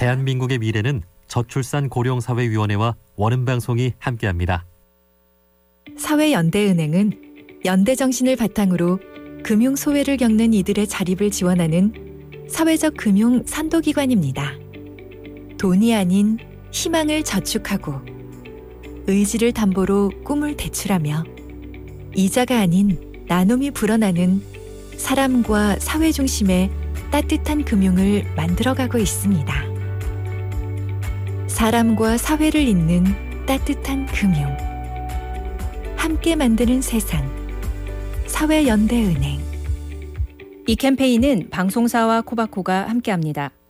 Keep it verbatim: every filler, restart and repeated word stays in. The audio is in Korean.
대한민국의 미래는 저출산 고령사회위원회와 원음방송이 함께합니다. 사회연대은행은 연대 정신을 바탕으로 금융 소외를 겪는 이들의 자립을 지원하는 사회적 금융 선도기관입니다. 돈이 아닌 희망을 저축하고 의지를 담보로 꿈을 대출하며 이자가 아닌 나눔이 불어나는 사람과 사회 중심의 따뜻한 금융을 만들어가고 있습니다. 사람과 사회를 잇는 따뜻한 금융. 함께 만드는 세상. 사회연대은행. 이 캠페인은 방송사와 코바코가 함께합니다.